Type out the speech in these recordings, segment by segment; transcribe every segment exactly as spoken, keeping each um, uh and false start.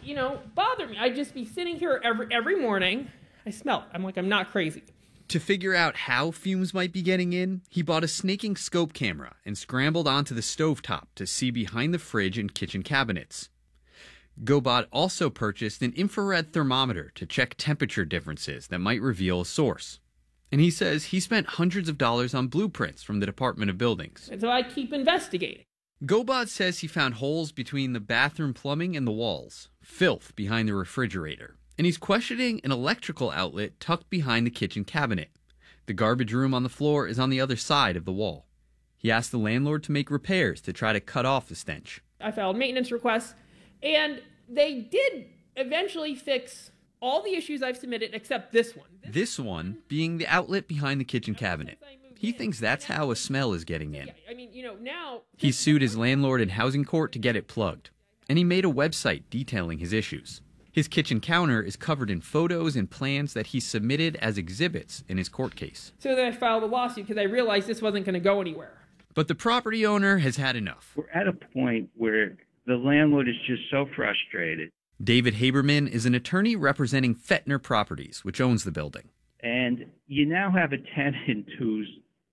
you know, bother me. I'd just be sitting here every every morning. I smell it. I'm like, I'm not crazy. To figure out how fumes might be getting in, he bought a snaking scope camera and scrambled onto the stovetop to see behind the fridge and kitchen cabinets. Gobot also purchased an infrared thermometer to check temperature differences that might reveal a source. And he says he spent hundreds of dollars on blueprints from the Department of Buildings. And so I keep investigating. Gobot says he found holes between the bathroom plumbing and the walls, filth behind the refrigerator, and he's questioning an electrical outlet tucked behind the kitchen cabinet. The garbage room on the floor is on the other side of the wall. He asked the landlord to make repairs to try to cut off the stench. I filed maintenance requests, and they did eventually fix all the issues I've submitted except this one. This, this one being the outlet behind the kitchen cabinet. He thinks that's how a smell is getting in. I mean, you know, now he sued his landlord in housing court to get it plugged, and he made a website detailing his issues. His kitchen counter is covered in photos and plans that he submitted as exhibits in his court case. So then I filed a lawsuit because I realized this wasn't going to go anywhere. But the property owner has had enough. We're at a point where the landlord is just so frustrated. David Haberman is an attorney representing Fettner Properties, which owns the building. And you now have a tenant who's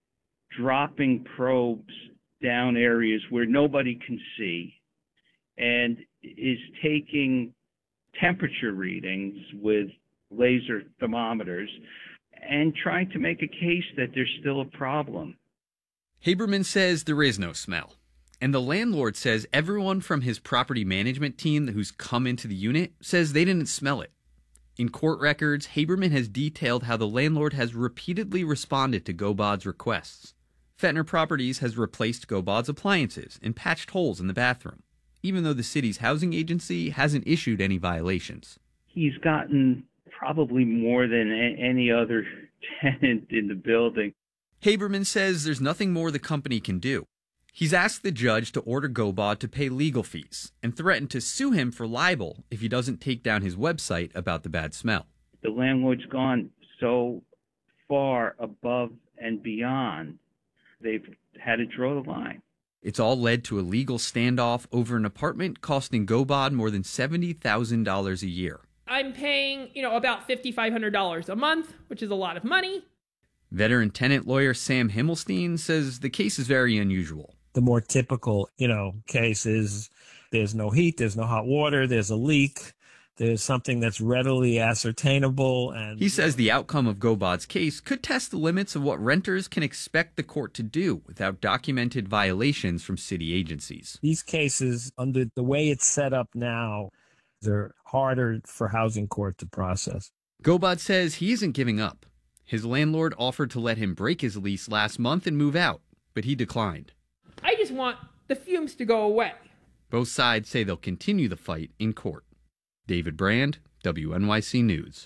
dropping probes down areas where nobody can see and is taking temperature readings with laser thermometers and trying to make a case that there's still a problem. Haberman says there is no smell. And the landlord says everyone from his property management team who's come into the unit says they didn't smell it. In court records, Haberman has detailed how the landlord has repeatedly responded to Gobot's requests. Fettner Properties has replaced Gobot's appliances and patched holes in the bathroom, even though the city's housing agency hasn't issued any violations. He's gotten probably more than a- any other tenant in the building. Haberman says there's nothing more the company can do. He's asked the judge to order Gobot to pay legal fees and threatened to sue him for libel if he doesn't take down his website about the bad smell. The landlord's gone so far above and beyond, they've had to draw the line. It's all led to a legal standoff over an apartment costing Gobot more than seventy thousand dollars a year. I'm paying, you know, about five thousand five hundred dollars a month, which is a lot of money. Veteran tenant lawyer Sam Himmelstein says the case is very unusual. The more typical, you know, case is there's no heat, there's no hot water, there's a leak, there's something that's readily ascertainable. And he says the outcome of Gobot's case could test the limits of what renters can expect the court to do without documented violations from city agencies. These cases, under the way it's set up now, they're harder for housing court to process. Gobot says he isn't giving up. His landlord offered to let him break his lease last month and move out, but he declined. I just want the fumes to go away. Both sides say they'll continue the fight in court. David Brand, W N Y C News.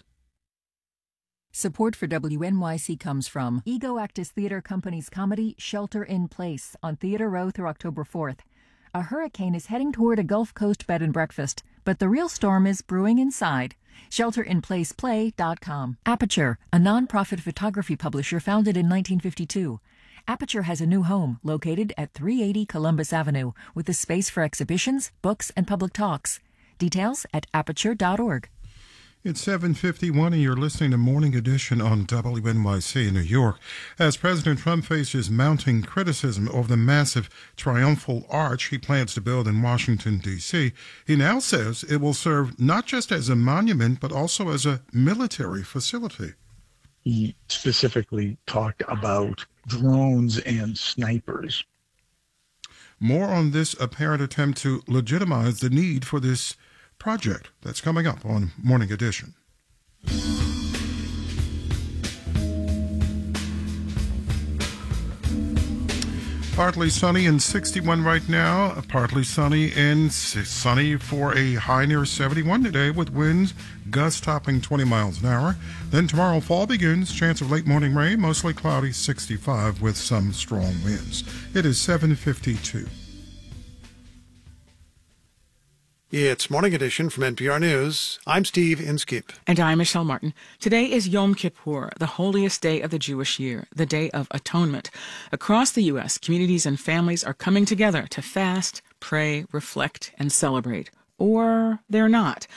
Support for W N Y C comes from Ego Actus Theater Company's comedy Shelter in Place on Theater Row through October fourth. A hurricane is heading toward a Gulf Coast bed and breakfast, but the real storm is brewing inside. shelter in place play dot com. Aperture, a nonprofit photography publisher founded in nineteen fifty-two. Aperture has a new home located at three eighty Columbus Avenue with a space for exhibitions, books, and public talks. Details at aperture dot org. It's seven fifty-one and you're listening to Morning Edition on W N Y C in New York. As President Trump faces mounting criticism of the massive triumphal arch he plans to build in Washington, D C, he now says it will serve not just as a monument but also as a military facility. He specifically talked about drones and snipers. More on this apparent attempt to legitimize the need for this project. That's coming up on Morning Edition. Partly sunny and sixty-one right now. Partly sunny and sunny for a high near seventy-one today with winds gusts topping twenty miles an hour. Then tomorrow fall begins. Chance of late morning rain, mostly cloudy, sixty-five with some strong winds. It is seven fifty-two. It's Morning Edition from N P R News. I'm Steve Inskip. And I'm Michelle Martin. Today is Yom Kippur, the holiest day of the Jewish year, the Day of Atonement. Across the U S, communities and families are coming together to fast, pray, reflect, and celebrate. Or they're not.